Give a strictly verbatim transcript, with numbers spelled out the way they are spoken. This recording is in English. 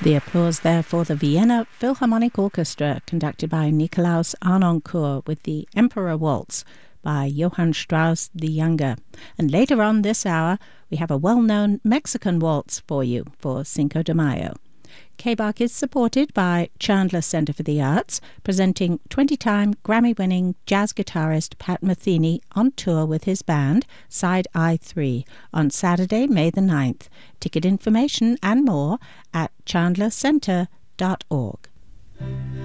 The applause there for the Vienna Philharmonic Orchestra, conducted by Nikolaus Arnoncourt, with the Emperor Waltz by Johann Strauss the Younger. And later on this hour, we have a well-known Mexican waltz for you for Cinco de Mayo. K B A C is supported by Chandler Center for the Arts, presenting twenty-time Grammy-winning jazz guitarist Pat Metheny on tour with his band, Side I three, on Saturday, May the ninth. Ticket information and more at chandler center dot org.